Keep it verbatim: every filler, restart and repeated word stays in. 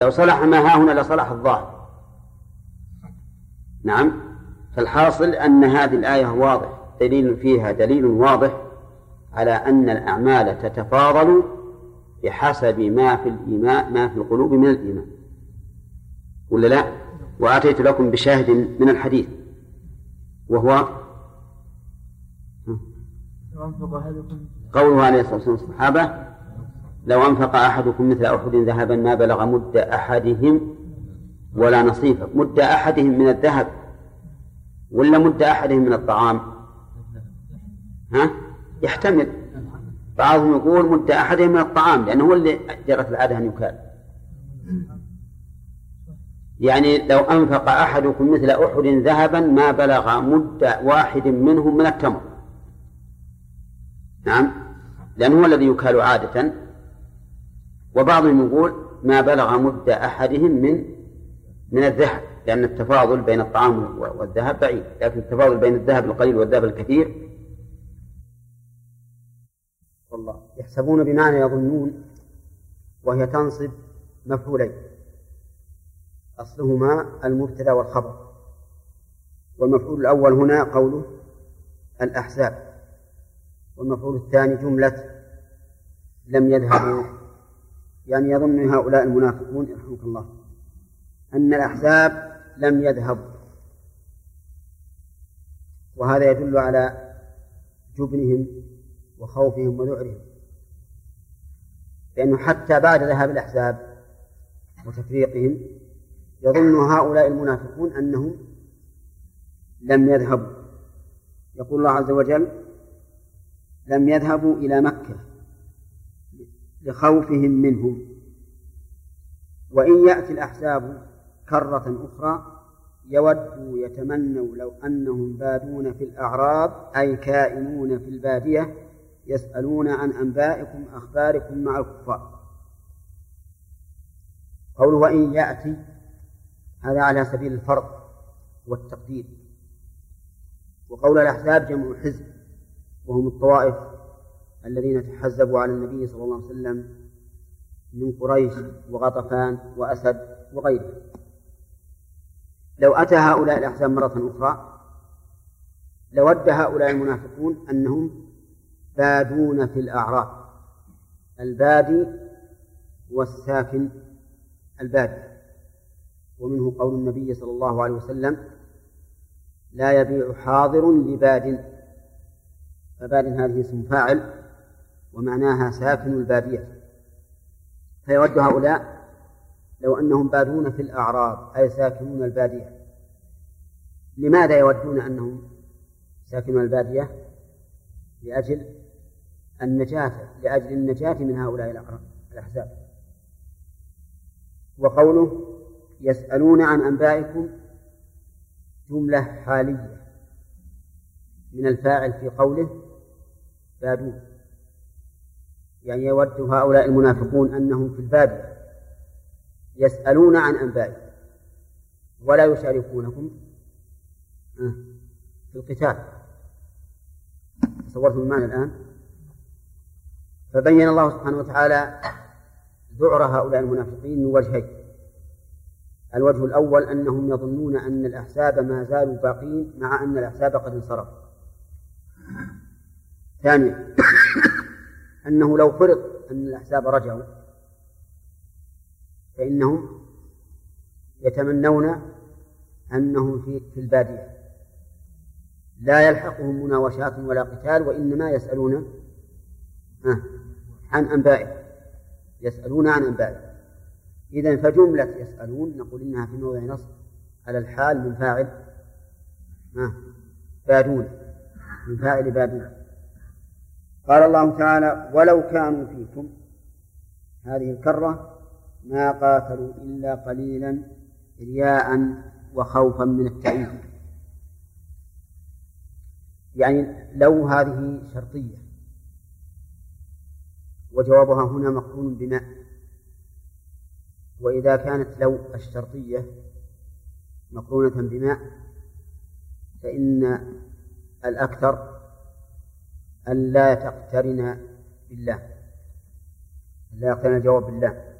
لو صلح ما ها هنا لصلح الظاهر. نعم. فالحاصل أن هذه الآية واضح دليل فيها دليل واضح على أن الأعمال تتفاضل بحسب ما في الإيمان ما في القلوب من الإيمان، ولا لا؟ وآتيت لكم بشاهد من الحديث وهو قوله عليه الصلاة والسلام الصحابة: لو أنفق أحدكم مثل أحد ذهبا ما بلغ مد أحدهم ولا نصيفه. مد أحدهم من الذهب ولا مد أحدهم من الطعام؟ ها؟ يحتمل. بعضهم يقول مد أحدهم من الطعام لأنه هو اللي جرت العادة أن يكال. يعني لو أنفق أحدكم مثل أحد ذهبا ما بلغ مد واحد منهم من التمر. نعم، لأنه هو الذي يكال عادة. وبعضهم يقول ما بلغ مد أحدهم من من الذهب، لأن التفاضل بين الطعام والذهب بعيد، لكن التفاضل بين الذهب القليل والذهب الكثير. والله يحسبون بمعنى يظنون، وهي تنصب مفعولين أصلهما المبتدأ والخبر. والمفعول الأول هنا قوله الأحزاب، والمفعول الثاني جملة لم يذهبوا. يعني يظن هؤلاء المنافقون يرحمك الله أن الأحزاب لم يذهبوا، وهذا يدل على جبنهم وخوفهم وذعرهم، لأنه حتى بعد ذهاب الأحزاب وتفريقهم يظن هؤلاء المنافقون أنهم لم يذهبوا. يقول الله عز وجل: لم يذهبوا إلى مكة لخوفهم منهم، وإن يأتي الأحزاب كرة أخرى يودوا يتمنوا لو أنهم بادون في الأعراب، أي كائنون في البادية، يسألون عن أنبائكم أخباركم مع الكفار. قوله وإن يأتي هذا على سبيل الفرض والتقدير. وقول الأحزاب جمع حزب، وهم الطوائف الذين تحزبوا على النبي صلى الله عليه وسلم من قريش وغطفان وأسد وغيره. لو أتى هؤلاء الأحزاب مرة أخرى لود هؤلاء المنافقون أنهم بادون في الأعراب. البادي والساكن البادي، ومنه قول النبي صلى الله عليه وسلم: لا يبيع حاضر لباد. فباد هذه اسم فاعل ومعناها ساكن البادية. فيود هؤلاء لو أنهم بادون في الأعراب، أي ساكنون البادية. لماذا يودون أنهم ساكنون البادية؟ لأجل النجاة لأجل النجاة من هؤلاء الأحزاب. وقوله يسألون عن أنبائكم جملة حالية من الفاعل في قوله بادون، يعني يود هؤلاء المنافقون أنهم في البادية يسألون عن أنبائكم ولا يشاركونكم في القتال. تصورتم المعنى الآن؟ فبين الله سبحانه وتعالى ذعر هؤلاء المنافقين من وجهين. الوجه الأول أنهم يظنون أن الأحزاب ما زالوا باقين مع أن الأحزاب قد انصرفوا. ثانيا أنه لو فرض أن الأحزاب رجعوا فإنهم يتمنون أنهم في البادية لا يلحقهم مناوشات ولا قتال، وإنما يسألون عن أنبائهم يسألون عن أنبائهم. إذن فجملة يسألون نقول إنها في موضع نصب على الحال من فاعل بادون، من فاعل بادون. قال الله تعالى: ولو كانوا فيكم، هذه الكرة ما قاتلوا إلا قليلا رياء وخوفا من التأييد. يعني لو هذه شرطية، وجوابها هنا مقرون بما. وإذا كانت لو الشرطية مقرونة بما فإن الأكثر أن لا تقترن بالله، لا يقترن الجواب بالله.